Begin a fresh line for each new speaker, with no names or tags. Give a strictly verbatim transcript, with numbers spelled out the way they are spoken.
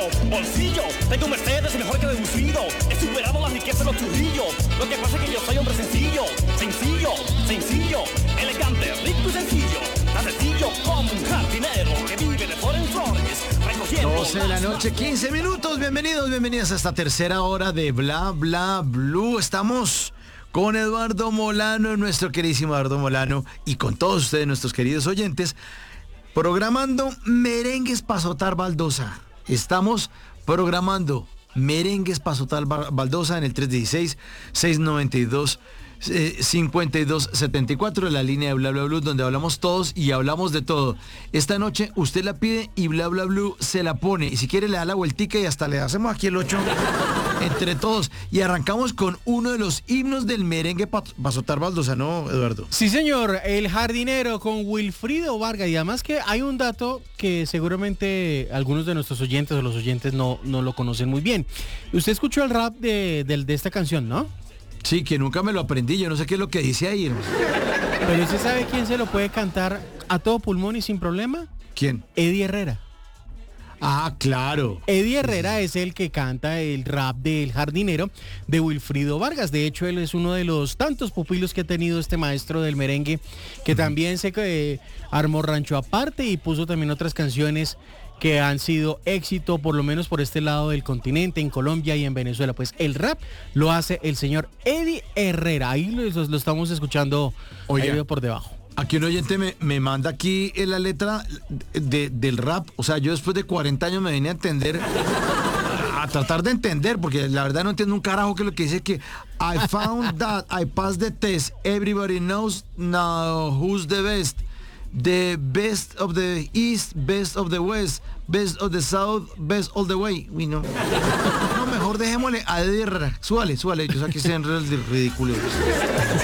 bolsillo. Tengo un Mercedes y mejor que deducido. He superado las riquezas de los churrillos. Lo que pasa es que yo soy hombre sencillo. Sencillo, sencillo, elegante, rico y sencillo. Tan sencillo como un jardinero que vive de flor en flores.
doce de la noche, quince minutos. Bienvenidos, bienvenidas a esta tercera hora de Bla Bla Blue. Estamos con Eduardo Molano, nuestro queridísimo Eduardo Molano, y con todos ustedes, nuestros queridos oyentes, programando merengues para azotar baldosa. Estamos programando merengues para azotar baldosa en el tres uno seis, seis nueve dos, cinco dos siete cuatro, la línea de Bla Bla Blue, donde hablamos todos y hablamos de todo. Esta noche usted la pide y Bla Bla Blue se la pone, y si quiere le da la vueltica y hasta le hacemos aquí el ocho entre todos, y arrancamos con uno de los himnos del merengue para pa azotar baldosa, ¿no, Eduardo?
Sí, señor, El Jardinero con Wilfrido Vargas. Y además que hay un dato que seguramente algunos de nuestros oyentes o los oyentes no, no lo conocen muy bien. Usted escuchó el rap de, de, de esta canción, ¿no?
Sí, que nunca me lo aprendí, yo no sé qué es lo que dice ahí.
Pero ¿usted sabe quién se lo puede cantar a todo pulmón y sin problema?
¿Quién?
Eddie Herrera.
Ah, claro.
Eddie Herrera es el que canta el rap del Jardinero de Wilfrido Vargas. De hecho, él es uno de los tantos pupilos que ha tenido este maestro del merengue, que uh-huh. también se eh, armó rancho aparte y puso también otras canciones que han sido éxito, por lo menos por este lado del continente, en Colombia y en Venezuela. Pues el rap lo hace el señor Eddie Herrera. Ahí lo, lo estamos escuchando. Oiga, ahí por debajo.
Aquí un oyente me, me manda aquí en la letra de, del rap. O sea, yo después de cuarenta años me vine a entender, a tratar de entender, porque la verdad no entiendo un carajo que lo que dice que I found that I passed the test. Everybody knows now who's the best. The best of the East, best of the West, best of the South, best all the way. Uy, no. No, mejor dejémosle a Eddie Herrera. Súbale, súbale. Yo sé que sean ridículos.